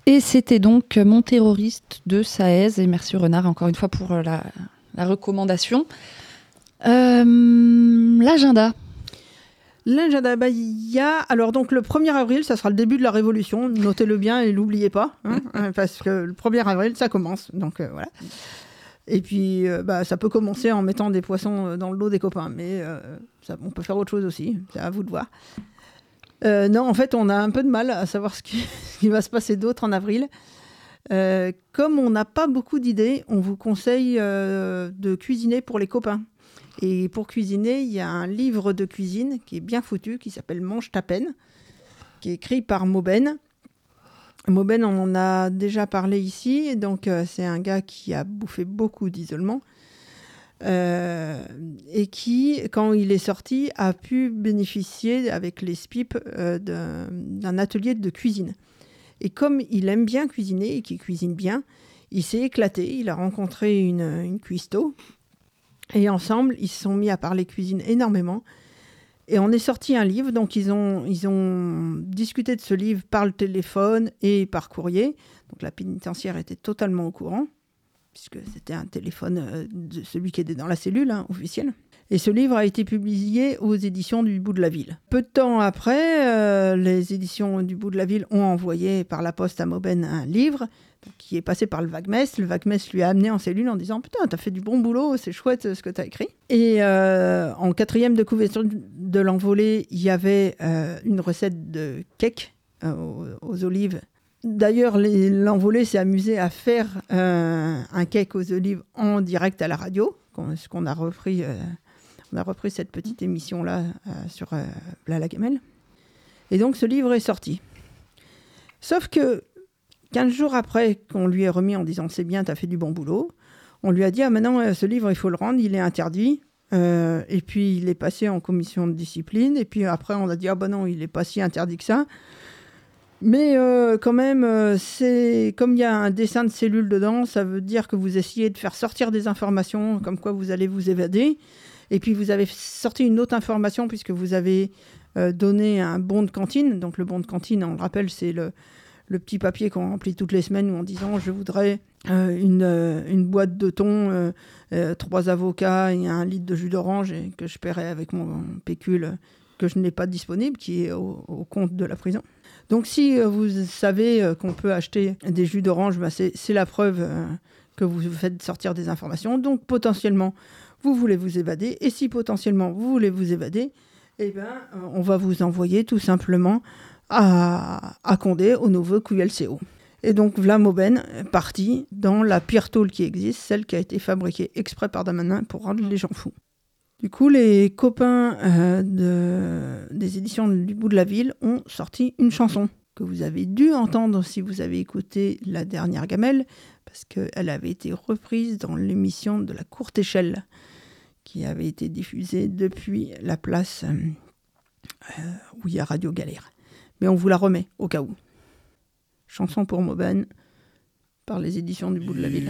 Et c'était donc Mon terroriste de Saez. Et merci Renard encore une fois pour la recommandation. L'agenda. L'agenda, il y a... Alors, donc, le 1er avril, ça sera le début de la Révolution. Notez-le bien et l'oubliez pas. Parce que le 1er avril, ça commence. Donc, voilà. Et puis, ça peut commencer en mettant des poissons dans le dos des copains. Mais on peut faire autre chose aussi. C'est à vous de voir. Non, en fait, on a un peu de mal à savoir ce qui va se passer d'autre en avril. Comme on n'a pas beaucoup d'idées, on vous conseille de cuisiner pour les copains. Et pour cuisiner, il y a un livre de cuisine qui est bien foutu, qui s'appelle Mange ta peine, qui est écrit par Mauben. Mauben, on en a déjà parlé ici. Donc, c'est un gars qui a bouffé beaucoup d'isolement. Et qui, quand il est sorti, a pu bénéficier avec les SPIP d'un atelier de cuisine. Et comme il aime bien cuisiner et qu'il cuisine bien, il s'est éclaté. Il a rencontré une cuistot. Et ensemble, ils se sont mis à parler cuisine énormément. Et on est sorti un livre. Donc, ils ont discuté de ce livre par le téléphone et par courrier. Donc, la pénitentiaire était totalement au courant, puisque c'était un téléphone de celui qui était dans la cellule officielle. Et ce livre a été publié aux éditions du Bout de la Ville. Peu de temps après, les éditions du Bout de la Ville ont envoyé par la poste à Mauben un livre qui est passé par le Vagmest. Le Vagmest lui a amené en cellule en disant « Putain, t'as fait du bon boulot, c'est chouette ce que t'as écrit ». Et en 4e de couverture de l'envolée, il y avait une recette de cake aux olives. D'ailleurs, l'envolée s'est amusé à faire un cake aux olives en direct à la radio, ce qu'on a repris... On a repris cette petite émission-là sur la Gamelle. Et donc, ce livre est sorti. Sauf que 15 jours après qu'on lui ait remis en disant « C'est bien, t'as fait du bon boulot », on lui a dit « Ah, maintenant, ce livre, il faut le rendre, il est interdit. » Et puis, il est passé en commission de discipline. Et puis, après, on a dit « Ah, non, il n'est pas si interdit que ça. » Mais quand même, c'est comme il y a un dessin de cellules dedans, ça veut dire que vous essayez de faire sortir des informations comme quoi vous allez vous évader. Et puis, vous avez sorti une autre information puisque vous avez donné un bon de cantine. Donc, le bon de cantine, on le rappelle, c'est le petit papier qu'on remplit toutes les semaines en disant « Je voudrais une boîte de thon, 3 avocats et 1 litre de jus d'orange et que je paierai avec mon pécule que je n'ai pas disponible, qui est au compte de la prison. » Donc, si vous savez qu'on peut acheter des jus d'orange, c'est la preuve que vous faites sortir des informations. Donc, potentiellement, vous voulez vous évader. Et si potentiellement, vous voulez vous évader, on va vous envoyer tout simplement à Condé, au nouveau QLCO. Et donc, Vla Mauben est parti dans la pire tôle qui existe, celle qui a été fabriquée exprès par Darmanin pour rendre les gens fous. Du coup, les copains des éditions du Bout de la Ville ont sorti une chanson que vous avez dû entendre si vous avez écouté la dernière Gamelle, parce qu'elle avait été reprise dans l'émission de la courte échelle, qui avait été diffusée depuis la place où il y a Radio Galère. Mais on vous la remet, au cas où. Chanson pour Mauben, par les éditions du Bout de la Ville.